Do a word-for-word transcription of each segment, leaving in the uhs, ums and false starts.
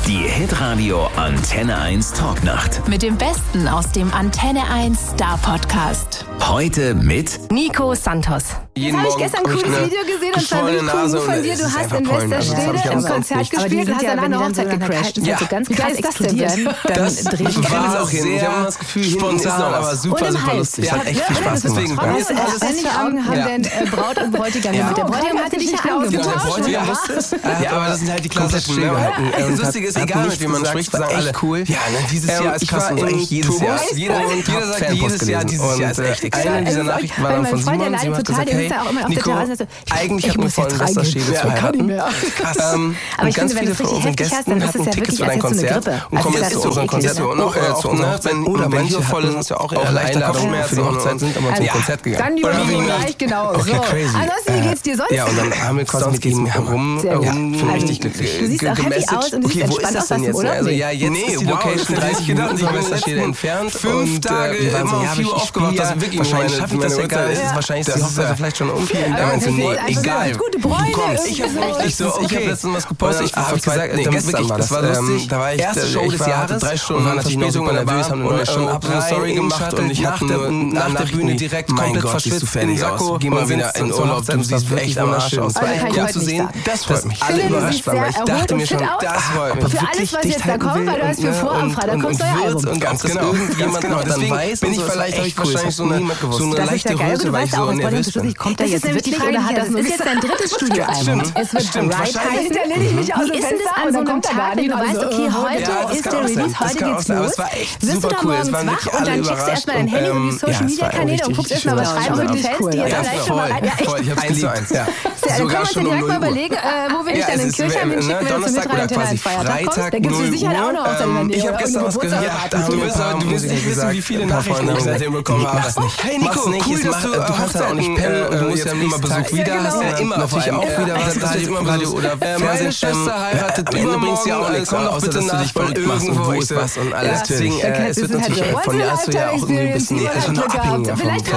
Die Hitradio Antenne eins Talknacht. Mit dem Besten aus dem Antenne eins Star Podcast. Heute mit Nico Santos. Jetzt habe ich gestern ein cooles Video gesehen und zwar richtig cool von dir. Du hast in Westerstede im Konzert gespielt und hast dann eine Hochzeit gecrasht. Ja, so ganz krass explodieren, dann drehe ich war auch hin. Ich habe das Gefühl, spontan, aber super, super lustig. Hat echt viel Spaß gemacht. Deswegen, welche Augen haben denn Braut und Bräutigam mit? Der Bräutigam hatte dich ja ausgetauscht. Ja, aber das sind halt die klassischen. Das Lustige ist, egal mit wem man spricht, sagen alle cool. Ja, dieses Jahr ist krass. Eigentlich jedes Jahr. Jeder sagt jedes Jahr, dieses Jahr ist echt extrem. Eine dieser Nachrichten war dann von Simon. Simon hat gesagt, hey, Nico, eigentlich hat mir vorhin Westerstede zu heiraten. Krass. Aber ich finde, wenn es richtig heftig hast, dann ist es ja wirklich als Konzert und kommen jetzt zu unserem Konzert und auch zu unserer Hochzeit. Oder manche voll ist ja auch leichter Kopfschmerzen für die Hochzeit sind, aber zum Konzert gegangen. Dann überlegen gleich, genau. Okay, crazy. Ansonsten, wie geht's dir sonst? Ja, und dann haben wir quasi mit ihm herum richtig glücklich. Du siehst auch happy aus und du siehst entspannt aus, was du Also ja, jetzt ist die Location dreißig Minuten von Westerstede entfernt. Fünf Tage immer um vier Uhr aufgewacht. Das ist wirklich wahrscheinlich schaffe ich das ja gar nicht. Wahrscheinlich ist die Hochzeit vielleicht schon um. Da meinst du, nee, egal. Gute Bräune. Du kommst. Ich habe ich so, ich habe letztens was gepostet. Ich habe gesagt, nee, gestern war das. Das war lustig. Da war ich erste Show des Jahres. Drei Stunden waren natürlich noch super nervös, haben eine neue Show ab eine Story gemacht und ich nach der nach der Bühne direkt komplett verschwitzt in den Sakko. Geh mal wieder in Urlaub, du siehst echt am Arsch aus. War echt cool zu sehen. Das freut mich. Alle überrascht waren, weil ich dachte mir schon, das freut mich. Für alles, was jetzt da kommt, weil du hast für vor am Freitag kommt euer Album. Und ganz genau. Irgendjemand noch dann weiß, bin ich vielleicht euch wahrscheinlich so eine leichte Röse, weil ich so nervös bin. Kommt er jetzt wirklich oder hat das nur jetzt sein drittes Studioalbum? Es wird Right heißen. Da lehne ich mich aus dem Fenster an so einem Tag, wenn du weißt, okay, heute ist der Release, heute geht's los. Wirst du da morgens wach und dann checkst du erstmal dein Handy und die Social-Media-Kanäle und guckst erstmal, was schreiben die Fans, die jetzt vielleicht schon mal rein... Ich hab's geliebt. Ja, dann können wir uns ja direkt mal überlegen, wo wir dich dann in Kirchheim hinschicken, wenn du mit rein in Feiertag kommst. Da gibt's mit Sicherheit auch noch aus deiner Nähe. Ich hab gestern was gehört. Du willst nicht wissen, wie viele Nachrichten ich seitdem bekommen habe. Hey Nico, cool, dass du du kannst ja auch nicht pennen, du musst ja immer Besuch wieder, hast ja immer natürlich auch wieder was im Radio oder meine Schwester heiratet übermorgen, ja auch komm doch bitte nach von irgendwo ist was und alles. Deswegen, es wird natürlich von dir hast du ja auch irgendwie ein bisschen abhängig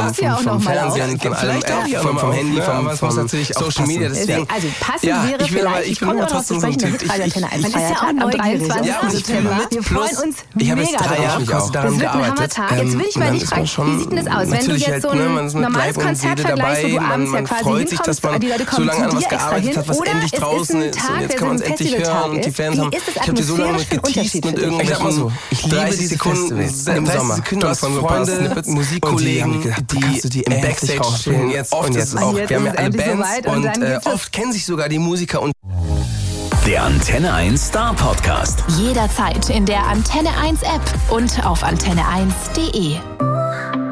vom Fernsehen, vielleicht auch vom Handy, vom Social Media. Deswegen, also passend wäre vielleicht, ich komme auch noch zu sprechen, der Hitradio-Antenne eins Feiertag am dreiundzwanzigsten September. Wir freuen uns mega drauf. Das wird ein Hammertag. Jetzt will ich mal dich fragen, wie sieht denn das aus? Wenn du jetzt so ein normales Konzert vergleichst, wo du abends ja quasi hinkommst, die Leute kommen zu dir extra hin, oder es ist ein Tag, der so ein Festivaltag ist, wie ist das atmosphärisch ein Unterschied für dich? Ich sag mal so, ich liebe die Sekunden im Sommer. Du hast Freunde, Musikkollegen, die im Backstage stehen. Jetzt oft ist es auch, wir haben ja alle Bands und oft kennen sich sogar die Musiker und der Antenne eins Star Podcast. Jederzeit in der Antenne eins App und auf antenne eins punkt de.